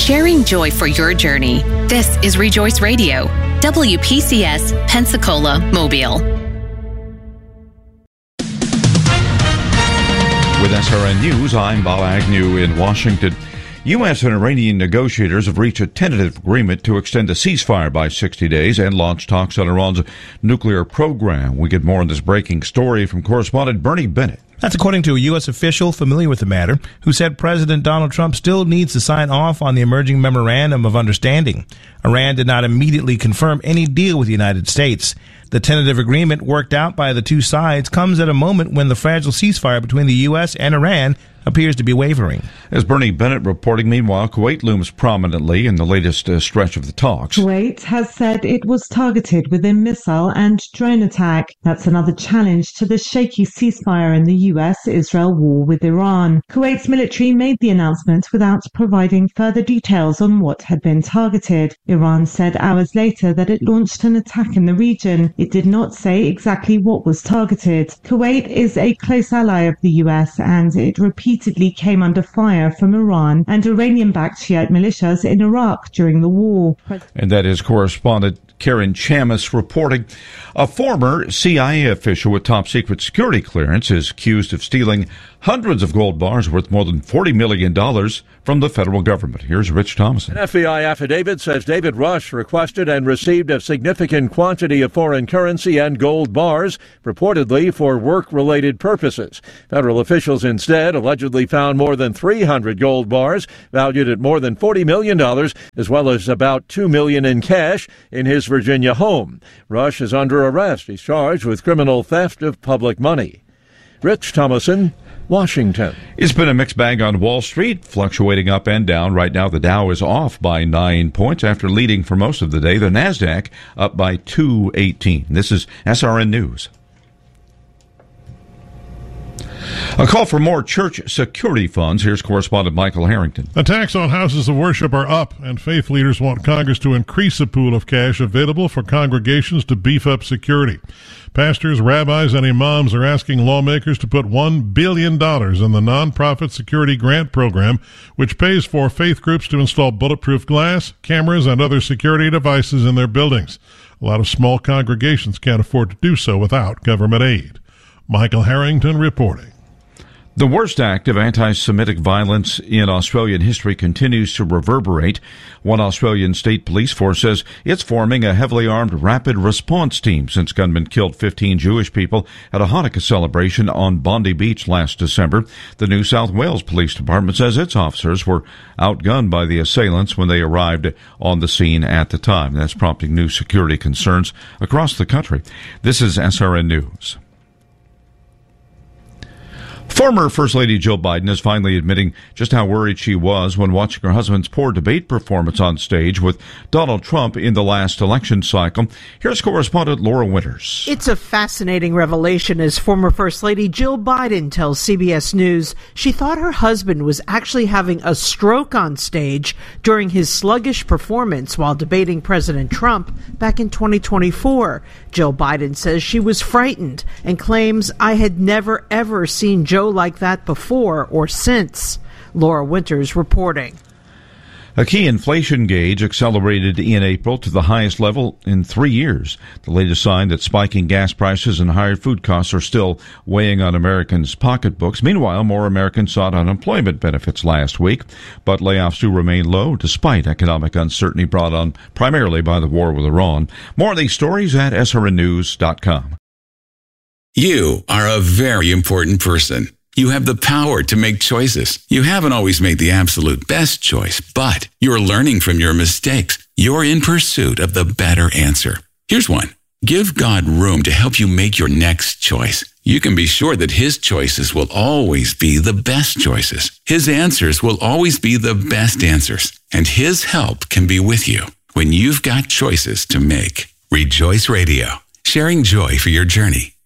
sharing joy for your journey. This is Rejoice Radio, WPCS, Pensacola, Mobile. With SRN News, I'm Bob Agnew in Washington. U.S. and Iranian negotiators have reached a tentative agreement to extend the ceasefire by 60 days and launch talks on Iran's nuclear program. We get more on this breaking story from correspondent Bernie Bennett. That's according to a U.S. official familiar with the matter, who said President Donald Trump still needs to sign off on the emerging memorandum of understanding. Iran did not immediately confirm any deal with the United States. The tentative agreement worked out by the two sides comes at a moment when the fragile ceasefire between the U.S. and Iran appears to be wavering. As Bernie Bennett reporting, meanwhile, Kuwait looms prominently in the latest stretch of the talks. Kuwait has said it was targeted with a missile and drone attack. That's another challenge to the shaky ceasefire in the U.S.-Israel war with Iran. Kuwait's military made the announcement without providing further details on what had been targeted. Iran said hours later that it launched an attack in the region. It did not say exactly what was targeted. Kuwait is a close ally of the U.S. and it repeatedly came under fire from Iran and Iranian-backed Shiite militias in Iraq during the war. And that is correspondent Karen Chamis reporting. A former CIA official with top-secret security clearance is accused of stealing hundreds of gold bars worth more than $40 million from the federal government. Here's Rich Thomason. An FBI affidavit says David Rush requested and received a significant quantity of foreign currency and gold bars, purportedly for work-related purposes. Federal officials instead allegedly found more than 300 gold bars, valued at more than $40 million, as well as about $2 million in cash in his Virginia home. Rush is under arrest. He's charged with criminal theft of public money. Rich Thomason, Washington. It's been a mixed bag on Wall Street, fluctuating up and down. Right now, the Dow is off by 9 points after leading for most of the day. The NASDAQ up by 218. This is SRN News. A call for more church security funds. Here's correspondent Michael Harrington. Attacks on houses of worship are up, and faith leaders want Congress to increase the pool of cash available for congregations to beef up security. Pastors, rabbis, and imams are asking lawmakers to put $1 billion in the nonprofit security grant program, which pays for faith groups to install bulletproof glass, cameras, and other security devices in their buildings. A lot of small congregations can't afford to do so without government aid. Michael Harrington reporting. The worst act of anti-Semitic violence in Australian history continues to reverberate. One Australian state police force says it's forming a heavily armed rapid response team since gunmen killed 15 Jewish people at a Hanukkah celebration on Bondi Beach last December. The New South Wales Police Department says its officers were outgunned by the assailants when they arrived on the scene at the time. That's prompting new security concerns across the country. This is SRN News. Former First Lady Jill Biden is finally admitting just how worried she was when watching her husband's poor debate performance on stage with Donald Trump in the last election cycle. Here's correspondent Laura Winters. It's a fascinating revelation as former First Lady Jill Biden tells CBS News she thought her husband was actually having a stroke on stage during his sluggish performance while debating President Trump back in 2024. Jill Biden says she was frightened and claims, "I had never ever seen Joe like that before or since." Laura Winters reporting. A key inflation gauge accelerated in April to the highest level in 3 years. The latest sign that spiking gas prices and higher food costs are still weighing on Americans' pocketbooks. Meanwhile, more Americans sought unemployment benefits last week, but layoffs do remain low despite economic uncertainty brought on primarily by the war with Iran. More of these stories at srnnews.com. You are a very important person. You have the power to make choices. You haven't always made the absolute best choice, but you're learning from your mistakes. You're in pursuit of the better answer. Here's one. Give God room to help you make your next choice. You can be sure that His choices will always be the best choices. His answers will always be the best answers. And His help can be with you when you've got choices to make. Rejoice Radio, sharing joy for your journey.